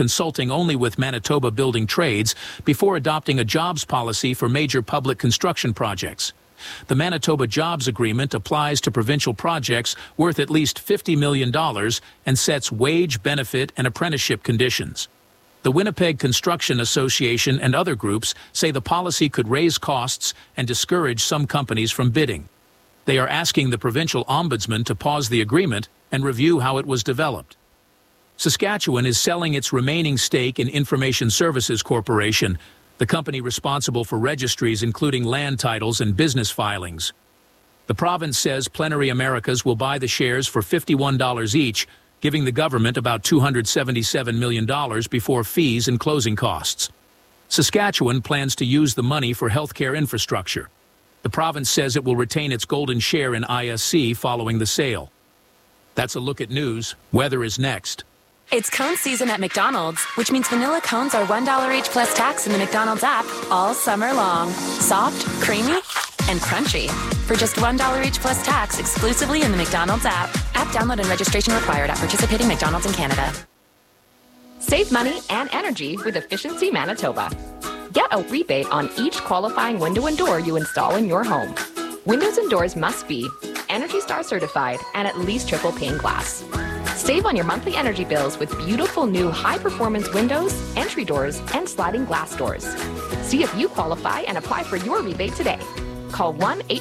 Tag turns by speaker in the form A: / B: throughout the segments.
A: consulting only with Manitoba Building Trades before adopting a jobs policy for major public construction projects. The Manitoba Jobs Agreement applies to provincial projects worth at least $50 million and sets wage, benefit, and apprenticeship conditions. The Winnipeg Construction Association and other groups say the policy could raise costs and discourage some companies from bidding. They are asking the provincial ombudsman to pause the agreement and review how it was developed. Saskatchewan is selling its remaining stake in Information Services Corporation, the company responsible for registries including land titles and business filings. The province says Plenary Americas will buy the shares for $51 each, giving the government about $277 million before fees and closing costs. Saskatchewan plans to use the money for healthcare infrastructure. The province says it will retain its golden share in ISC following the sale. That's a look at news. Weather is next.
B: It's cone season at McDonald's, which means vanilla cones are $1 each plus tax in the McDonald's app all summer long. Soft, creamy, and crunchy. For just $1 each plus tax exclusively in the McDonald's app. App download and registration required at participating McDonald's in Canada.
C: Save money and energy with Efficiency Manitoba. Get a rebate on each qualifying window and door you install in your home. Windows and doors must be Energy Star certified and at least triple pane glass. Save on your monthly energy bills with beautiful new high-performance windows, entry doors, and sliding glass doors. See if you qualify and apply for your rebate today. Call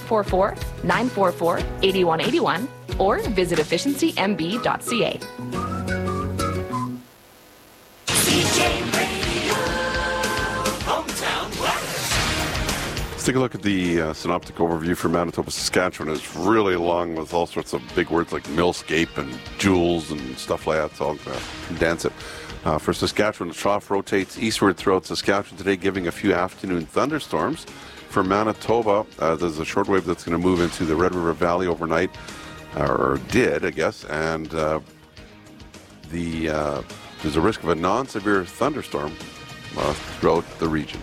C: 1-844-944-8181 or visit efficiencymb.ca.
D: Let's take a look at the synoptic overview for Manitoba, Saskatchewan. It's really long with all sorts of big words like millscape and joules and stuff like that, so I'll condense it. For Saskatchewan, the trough rotates eastward throughout Saskatchewan today, giving a few afternoon thunderstorms. For Manitoba, there's a shortwave that's going to move into the Red River Valley overnight, or did, I guess, and there's a risk of a non-severe thunderstorm throughout the region.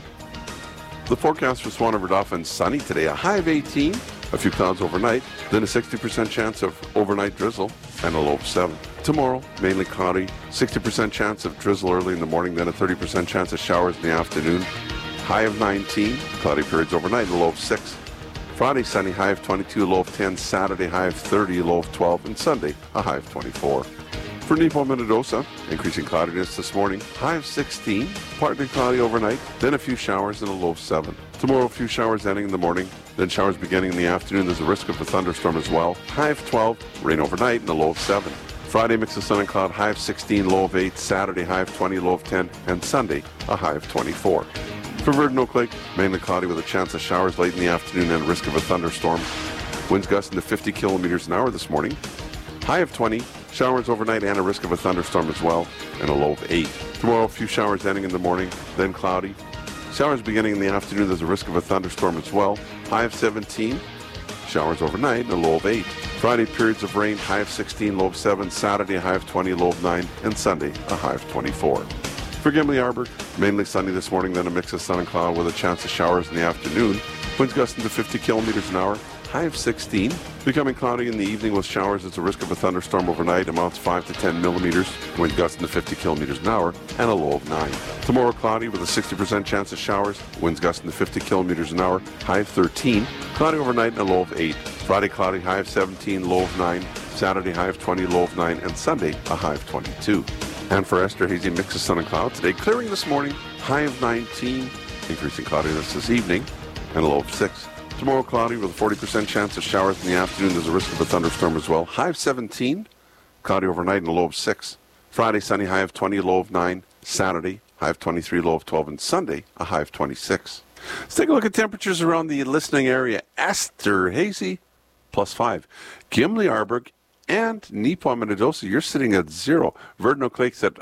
D: The forecast for Swan River Dauphin, sunny today, a high of 18, a few clouds overnight, then a 60% chance of overnight drizzle, and a low of 7. Tomorrow, mainly cloudy, 60% chance of drizzle early in the morning, then a 30% chance of showers in the afternoon, high of 19, cloudy periods overnight, a low of 6. Friday, sunny, high of 22, low of 10, Saturday, high of 30, low of 12, and Sunday, a high of 24. For Nepo-Minnedosa, increasing cloudiness this morning, high of 16, partly cloudy overnight, then a few showers and a low of 7. Tomorrow, a few showers ending in the morning, then showers beginning in the afternoon. There's a risk of a thunderstorm as well. High of 12, rain overnight, and a low of 7. Friday, mix of sun and cloud, high of 16, low of 8. Saturday, high of 20, low of 10. And Sunday, a high of 24. For Virgin Oak Lake, mainly cloudy with a chance of showers late in the afternoon and a risk of a thunderstorm. Winds gusting to 50 kilometers an hour this morning. High of 20, showers overnight and a risk of a thunderstorm as well, and a low of 8. Tomorrow, a few showers ending in the morning, then cloudy. Showers beginning in the afternoon, there's a risk of a thunderstorm as well. High of 17, showers overnight, and a low of 8. Friday, periods of rain, high of 16, low of 7. Saturday, high of 20, low of 9. And Sunday, a high of 24. For Gimli-Arberg, mainly sunny this morning, then a mix of sun and cloud with a chance of showers in the afternoon. Winds gusting to 50 kilometers an hour. High of 16. Becoming cloudy in the evening with showers. There's a risk of a thunderstorm overnight. Amounts 5 to 10 millimeters. Wind gusting to 50 kilometers an hour. And a low of 9. Tomorrow, cloudy with a 60% chance of showers. Winds gusting to 50 kilometers an hour. High of 13. Cloudy overnight and a low of 8. Friday, cloudy, high of 17, low of 9. Saturday, high of 20, low of 9. And Sunday, a high of 22. And for Esther, hazy mix of sun and cloud today. Clearing this morning. High of 19. Increasing cloudiness this evening. And a low of 6. Tomorrow, cloudy with a 40% chance of showers in the afternoon. There's a risk of a thunderstorm as well. High of 17, cloudy overnight and a low of 6. Friday, sunny, high of 20, low of 9. Saturday, high of 23, low of 12. And Sunday, a high of 26. Let's take a look at temperatures around the listening area. Esther, hazy, +5. Gimli-Arberg and Nepo-Minnedosa, you're sitting at 0. Virgin Oak Lake's at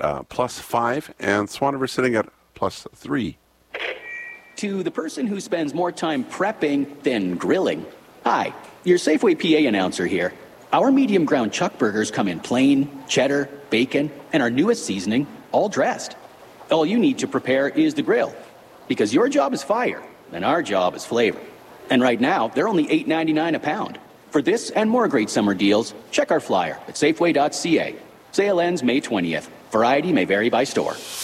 D: +5. And Swan River sitting at +3.
E: To the person who spends more time prepping than grilling. Hi, your Safeway PA announcer here. Our medium ground chuck burgers come in plain, cheddar, bacon, and our newest seasoning, all dressed. All you need to prepare is the grill, because your job is fire, and our job is flavor. And right now, they're only $8.99 a pound. For this and more great summer deals, check our flyer at safeway.ca. Sale ends May 20th. Variety may vary by store.